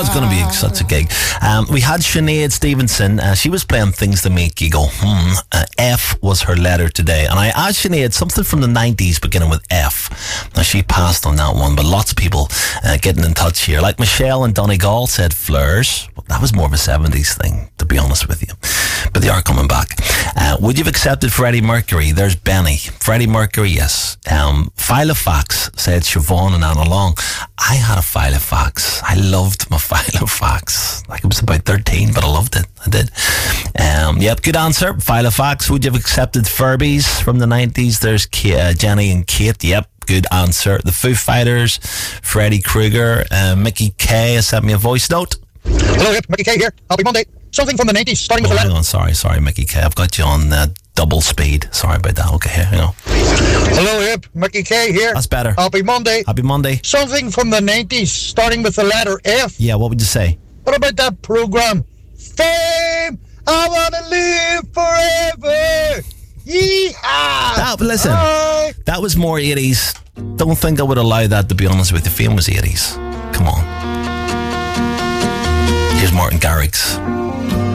It's going to be such a gig. We had Sinead Stevenson. She was playing things to make you go, F was her letter today. And I asked Sinead something from the 90s beginning with F. Now, she passed on that one, but lots of people getting in touch here. Like Michelle in Donegal said Fleurs. Well, that was more of a 70s thing, to be honest with you. But they are coming back. Would you have accepted Freddie Mercury? There's Benny. Freddie Mercury, yes. Filofax said Siobhan and Anna Long. I had a Filofax. I loved my Filofax. Like, it was about 13, but I loved it. I did. Yep, good answer. Filofax. Would you have accepted Furbies from the 90s? There's Jenny and Kate. Yep, good answer. The Foo Fighters, Freddy Krueger, Mickey K has sent me a voice note. Hello, Mickey K here. Happy Monday. Something from the 90s, starting with the letter. Hang on, sorry, Mickey K. I've got you on double speed. Sorry about that. Okay, here, Hello, Mickey K here. That's better. Happy Monday. Happy Monday. Something from the 90s, starting with the letter F. Yeah, what would you say? What about that program? Fame! I wanna live forever! Yeehaw! Listen, that was more 80s. Don't think I would allow that, to be honest with you. Fame was 80s. Come on. Here's Martin Garrix.